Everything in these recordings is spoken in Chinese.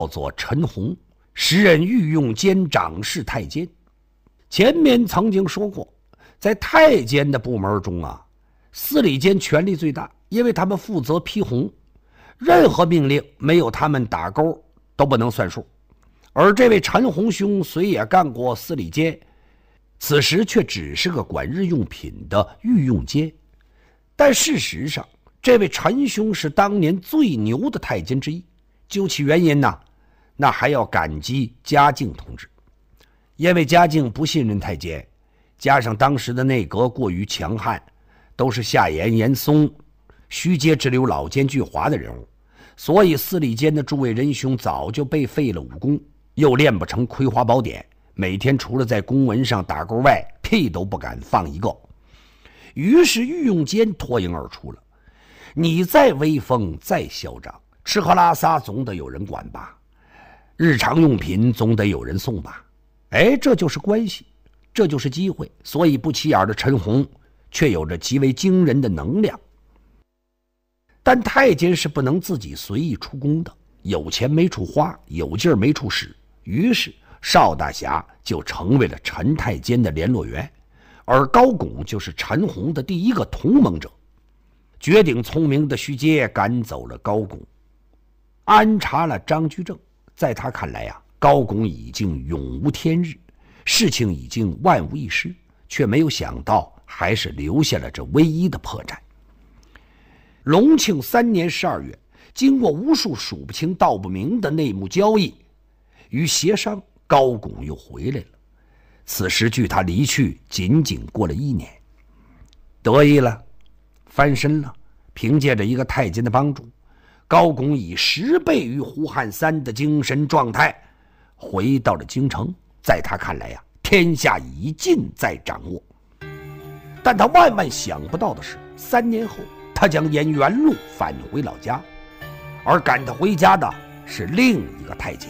叫做陈洪，时任御用监掌事太监。前面曾经说过，在太监的部门中啊，司礼监权力最大，因为他们负责批红，任何命令没有他们打勾都不能算数。而这位陈洪兄虽也干过司礼监，此时却只是个管日用品的御用监。但事实上，这位陈兄是当年最牛的太监之一。究其原因呢，那还要感激嘉靖同志。因为嘉靖不信任太监，加上当时的内阁过于强悍，都是夏言、严嵩、虚阶之流老奸巨猾的人物，所以司礼监的诸位仁兄早就被废了武功，又练不成葵花宝典，每天除了在公文上打勾外，屁都不敢放一个。于是御用监脱颖而出了。你再威风再嚣张，吃喝拉撒总得有人管吧，日常用品总得有人送吧。哎，这就是关系，这就是机会。所以不起眼的陈洪却有着极为惊人的能量。但太监是不能自己随意出宫的，有钱没处花，有劲儿没处使。于是邵大侠就成为了陈太监的联络员，而高拱就是陈洪的第一个同盟者。绝顶聪明的虚阶赶走了高拱，安插了张居正。在他看来啊，高拱已经永无天日，事情已经万无一失，却没有想到还是留下了这唯一的破绽。隆庆3年12月，经过无数数不清道不明的内幕交易与协商，高拱又回来了。此时距他离去仅仅过了1年，得意了，翻身了。凭借着一个太监的帮助，高拱以10倍于胡汉三的精神状态回到了京城。在他看来呀，天下已尽在掌握。但他万万想不到的是，3年后他将沿原路返回老家，而赶他回家的是另一个太监。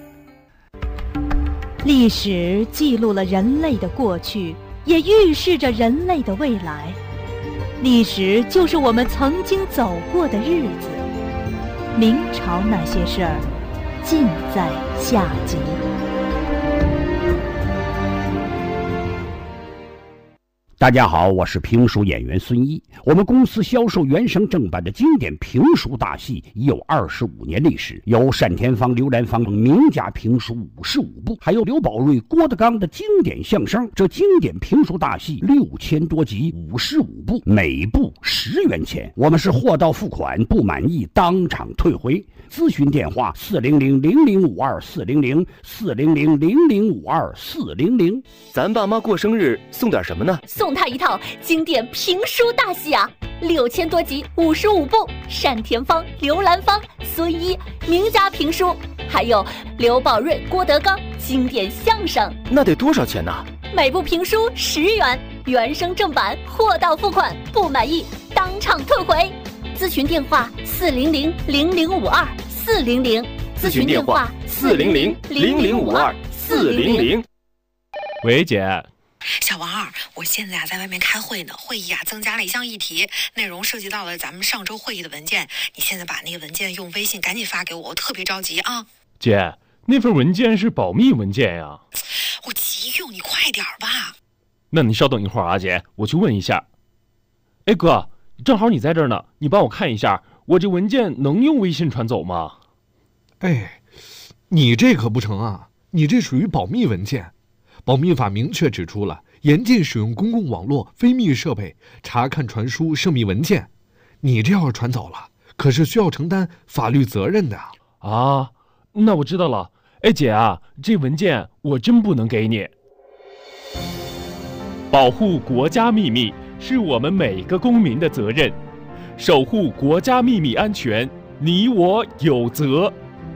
历史记录了人类的过去，也预示着人类的未来。历史就是我们曾经走过的日子。明朝那些事儿，尽在下集。 大家好，我是评书演员孙一。我们公司销售原声正版的经典评书大戏已有25年历史，有单田芳、刘兰芳名家评书55部，还有刘宝瑞、郭德纲的经典相声。这经典评书大戏6000多集，55部，每部10元钱。我们是货到付款，不满意当场退回。咨询电话400-0052-400，400-0052-400。 咱爸妈过生日送点什么呢？ 送他一套经典评书大戏啊，6000多集，55部，单田芳、刘兰芳、孙一名家评书，还有刘宝瑞、郭德纲经典相声。 那得多少钱呢？ 每部评书10元，原声正版，货到付款，不满意当场退回。咨询电话400-0052-400， 咨询电话400-0052-400。 喂，姐。 小王二，我现在在外面开会呢，会议增加了一项议题，内容涉及到了咱们上周会议的文件，你现在把那个文件用微信赶紧发给我，我特别着急啊。 姐，那份文件是保密文件呀。 我急用，你快点吧。 那你稍等一会儿啊，姐，我去问一下。哎哥，正好你在这儿呢，你帮我看一下，我这文件能用微信传走吗？ 哎，你这可不成啊，你这属于保密文件。保密法明确指出了，严禁使用公共网络、非密设备查看传输涉密文件。你这要是传走了，可是需要承担法律责任的啊。那我知道了。哎姐啊，这文件我真不能给你。保护国家秘密是我们每个公民的责任，守护国家秘密安全，你我有责。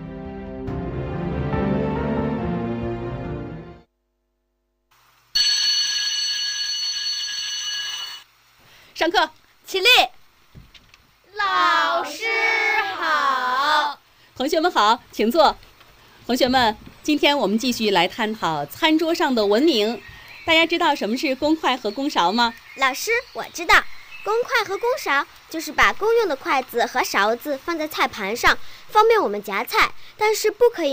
上课，起立。 老师好。 同学们好，请坐。同学们，今天我们继续来探讨餐桌上的文明。大家知道什么是公筷和公勺吗？ 老师，我知道，公筷和公勺就是把公用的筷子和勺子放在菜盘上，方便我们夹菜，但是不可以